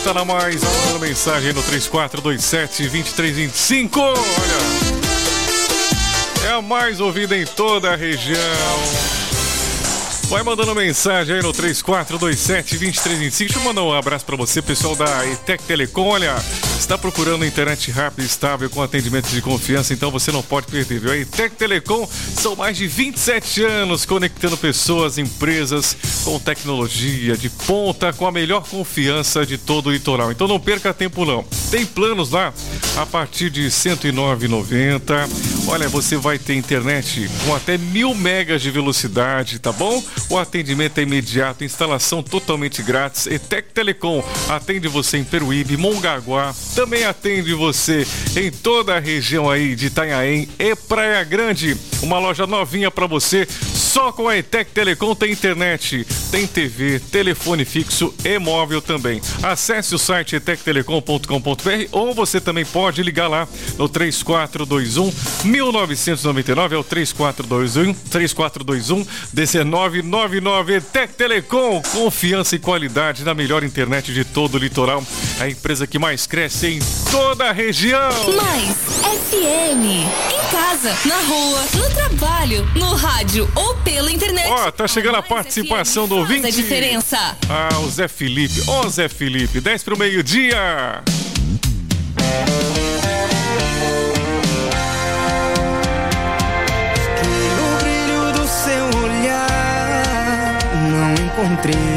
está na mais. Mandando mensagem no 3427-2325. Olha, é a mais ouvida em toda a região. Vai mandando mensagem aí no 3427-2325. Deixa eu mandar um abraço pra você, pessoal da ETEC Telecom. Olha, está procurando internet rápida e estável com atendimento de confiança, então você não pode perder, viu? A ETEC Telecom são mais de 27 anos conectando pessoas, empresas com tecnologia de ponta, com a melhor confiança de todo o litoral. Então não perca tempo não. Tem planos lá a partir de R$ 109,90. Olha, você vai ter internet com até 1000 megas de velocidade, tá bom? O atendimento é imediato, instalação totalmente grátis. ETEC Telecom atende você em Peruíbe, Mongaguá, também atende você em toda a região aí de Itanhaém e Praia Grande. Uma loja novinha para você. Só com a ETEC Telecom tem internet, tem TV, telefone fixo e móvel também. Acesse o site etectelecom.com.br ou você também pode ligar lá no 3421-1999, é o 3421-1999. ETEC Telecom, confiança e qualidade na melhor internet de todo o litoral. A empresa que mais cresce em toda a região. Mais FM, em casa, na rua, no trabalho, no rádio ou pela internet. Ó, tá chegando a participação do ouvinte. Faz a diferença. Ah, o Zé Felipe. Ó, Zé Felipe, 10 pro meio-dia. No brilho do seu olhar não encontrei